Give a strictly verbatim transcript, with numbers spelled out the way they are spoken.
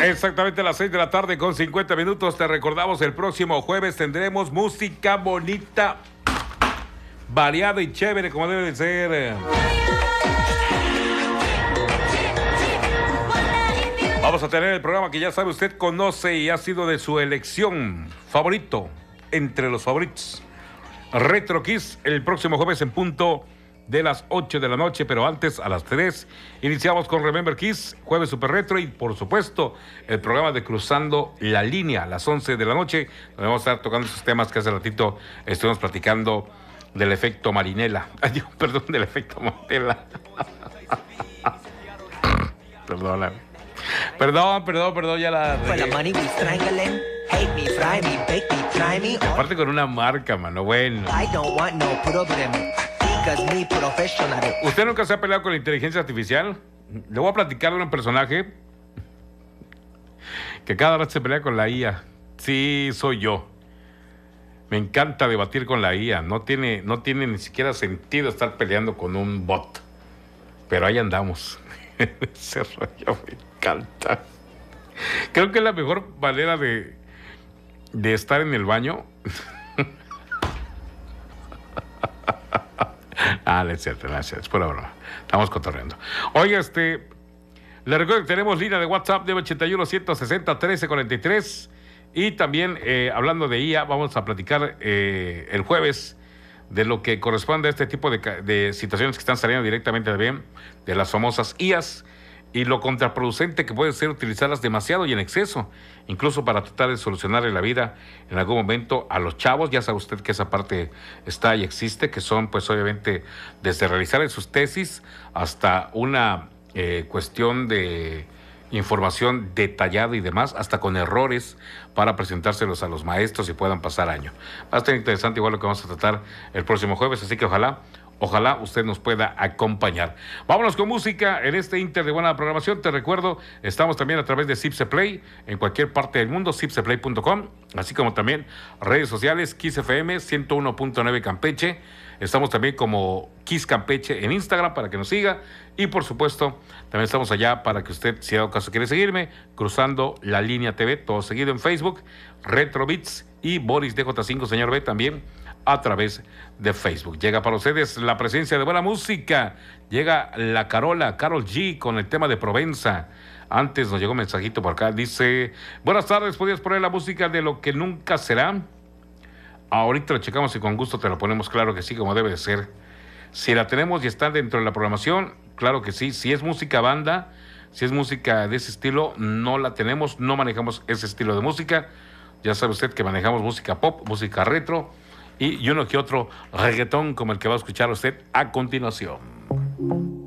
Exactamente a las seis de la tarde con cincuenta minutos. Te recordamos, el próximo jueves tendremos música bonita, variada y chévere, como debe de ser. Vamos a tener el programa que ya sabe usted, conoce y ha sido de su elección favorito, entre los favoritos. Retro Kiss, el próximo jueves en punto de las ocho de la noche, pero antes a las tres iniciamos con Remember Kiss, jueves super retro, y por supuesto el programa de Cruzando la Línea a las once de la noche, donde vamos a estar tocando esos temas que hace ratito estuvimos platicando del efecto Marinela. Ay, Dios, perdón, del efecto Mandela. Perdóname. Perdón, perdón, perdón, ya la... Aparte con una marca, mano, bueno. ¿Usted nunca se ha peleado con la inteligencia artificial? Le voy a platicar de un personaje que cada vez se pelea con la I A. Sí, soy yo. Me encanta debatir con la I A. No tiene, no tiene ni siquiera sentido estar peleando con un bot. Pero ahí andamos. Ese rollo me encanta. Creo que es la mejor manera de, de estar en el baño. Ah, no es cierto, no es cierto, es pura broma. Estamos cotorreando. Oye, este, le recuerdo que tenemos línea de WhatsApp nueve ochenta y uno, ciento sesenta, trece cuarenta y tres. Y también, eh, hablando de I A, vamos a platicar eh, el jueves de lo que corresponde a este tipo de, de situaciones que están saliendo directamente de bien, de las famosas I As, y lo contraproducente que puede ser utilizarlas demasiado y en exceso, incluso para tratar de solucionarle la vida en algún momento a los chavos. Ya sabe usted que esa parte está y existe, que son pues obviamente desde realizar sus tesis hasta una eh, cuestión de información detallada y demás, hasta con errores para presentárselos a los maestros y puedan pasar año. Va a estar interesante, igual lo que vamos a tratar el próximo jueves, así que ojalá Ojalá usted nos pueda acompañar. Vámonos con música en este inter de buena programación. Te recuerdo, estamos también a través de Zipse Play en cualquier parte del mundo, zipse play punto com, así como también redes sociales, Kiss F M ciento uno punto nueve Campeche. Estamos también como Kiss Campeche en Instagram para que nos siga. Y por supuesto, también estamos allá para que usted, si a caso quiere seguirme, Cruzando la Línea T V, todo seguido en Facebook, Retro Beats y Boris D J cinco, señor B, también a través de Facebook. Llega para ustedes la presencia de buena música. Llega la Carola, Karol G, con el tema de Provenza. Antes nos llegó un mensajito por acá. Dice, buenas tardes, ¿podrías poner la música de Lo que nunca será? Ahorita lo checamos y con gusto te lo ponemos, claro que sí, como debe de ser. Si la tenemos y está dentro de la programación, claro que sí. Si es música banda, si es música de ese estilo, no la tenemos, no manejamos ese estilo de música. Ya sabe usted que manejamos música pop, música retro, y uno que otro reggaetón como el que va a escuchar usted a continuación.